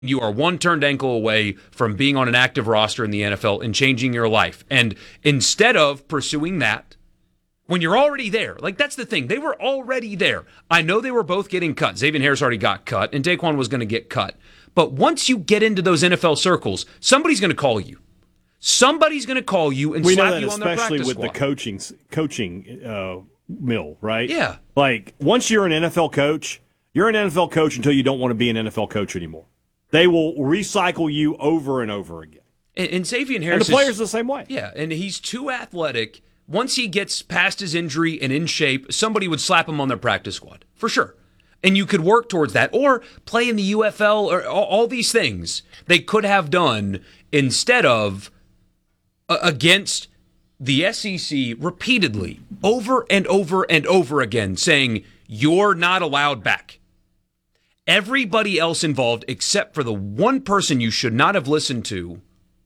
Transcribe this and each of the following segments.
You are one turned ankle away from being on an active roster in the NFL and changing your life. And instead of pursuing that, when you're already there, like that's the thing, they were already there. I know they were both getting cut. Xavier Harris already got cut, and Daquan was going to get cut. But once you get into those NFL circles, somebody's going to call you. Somebody's going to call you and slap you on their practice squad. Especially with the coaching mill, right? Yeah. Like, once you're an NFL coach, you're an NFL coach until you don't want to be an NFL coach anymore. They will recycle you over and over again. And Xavier Harris, and the players the same way. Yeah, and he's too athletic. Once he gets past his injury and in shape, somebody would slap him on their practice squad, for sure. And you could work towards that, or play in the UFL, or all these things they could have done instead of against the SEC repeatedly, over and over and over again, saying, you're not allowed back. Everybody else involved, except for the one person you should not have listened to,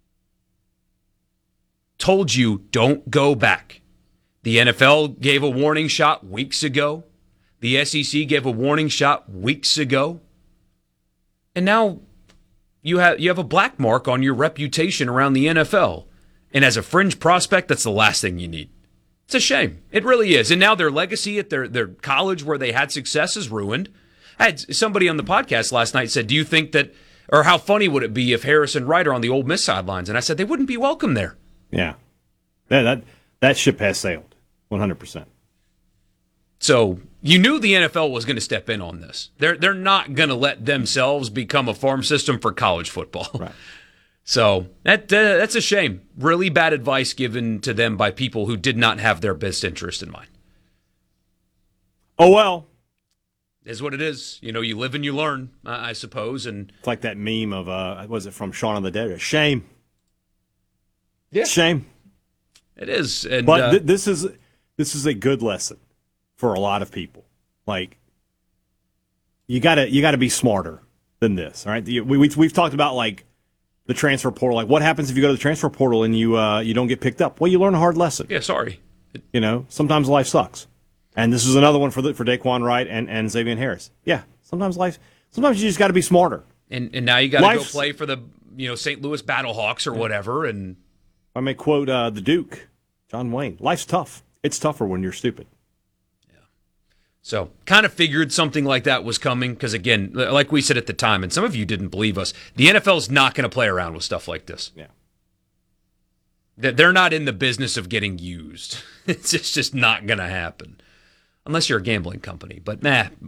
told you, don't go back. The NFL gave a warning shot weeks ago. The SEC gave a warning shot weeks ago. And now you have a black mark on your reputation around the NFL. And as a fringe prospect, that's the last thing you need. It's a shame. It really is. And now their legacy at their college where they had success is ruined. I had somebody on the podcast last night said, do you think that, or how funny would it be if Harris and Wright are on the Ole Miss sidelines? And I said, they wouldn't be welcome there. Yeah. That ship has sailed, 100%. So you knew the NFL was going to step in on this. They're not going to let themselves become a farm system for college football. Right. So that's a shame. Really bad advice given to them by people who did not have their best interest in mind. Oh, well. Is what it is. You know, you live and you learn, I suppose. And it's like that meme of, was it from Shaun of the Dead? Shame. Yeah. Shame. It is. And, but this is a good lesson for a lot of people. Like, you gotta be smarter than this, all right? We've talked about, like, the transfer portal. Like, what happens if you go to the transfer portal and you don't get picked up? Well, you learn a hard lesson. Yeah, sorry. You know, sometimes life sucks. And this is another one for Daquan Wright and Xavier Harris. Yeah, sometimes you just got to be smarter. And now you got to go play for the St. Louis Battlehawks or whatever. And I may quote the Duke, John Wayne. Life's tough. It's tougher when you're stupid. Yeah. So kind of figured something like that was coming because, again, like we said at the time, and some of you didn't believe us, the NFL is not going to play around with stuff like this. Yeah. They're not in the business of getting used. It's just not going to happen. Unless you're a gambling company, but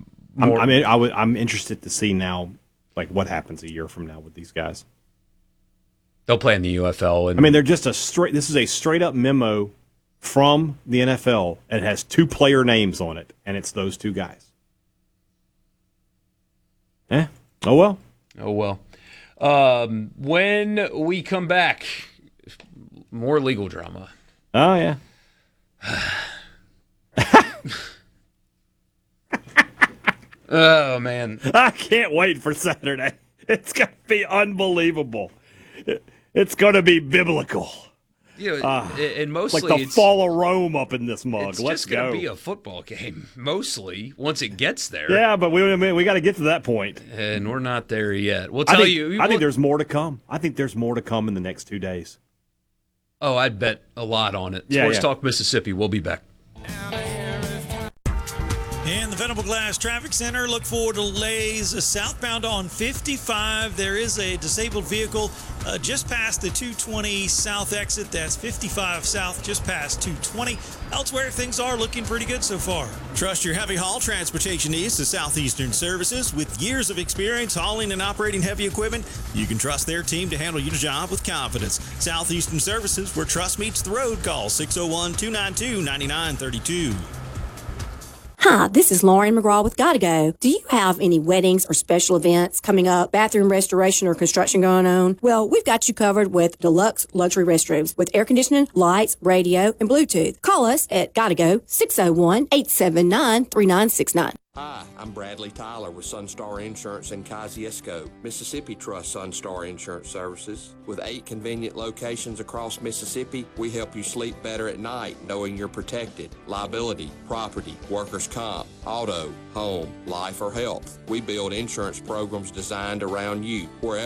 I'm interested to see now, like, what happens a year from now with these guys. They'll play in the UFL. And they're just this is a straight up memo from the NFL. It has 2 player names on it, and it's those 2 guys. Oh well. Oh well. When we come back, more legal drama. Oh yeah. Oh, man. I can't wait for Saturday. It's going to be unbelievable. It's going to be biblical. And mostly like the fall of Rome up in this mug. It's Let's just go. going to be a football game, mostly, once it gets there. Yeah, but we got to get to that point. And we're not there yet. We'll tell you. I think there's more to come. I think there's more to come in the next 2 days. Oh, I'd bet a lot on it. Yeah, Sports Talk Mississippi. We'll be back. In the Venable Glass Traffic Center, look for delays southbound on 55. There is a disabled vehicle just past the 220 south exit. That's 55 south, just past 220. Elsewhere, things are looking pretty good so far. Trust your heavy haul transportation needs to Southeastern Services. With years of experience hauling and operating heavy equipment, you can trust their team to handle your job with confidence. Southeastern Services, where trust meets the road. Call 601-292-9932. Hi, this is Lauren McGraw with Gotta Go. Do you have any weddings or special events coming up, bathroom restoration or construction going on? Well, we've got you covered with deluxe luxury restrooms with air conditioning, lights, radio, and Bluetooth. Call us at Gotta Go 601-879-3969. Hi, I'm Bradley Tyler with Sunstar Insurance in Kosciuszko, Mississippi Trust Sunstar Insurance Services. With 8 convenient locations across Mississippi, we help you sleep better at night knowing you're protected. Liability, property, workers' comp, auto, home, life, or health. We build insurance programs designed around you. Wherever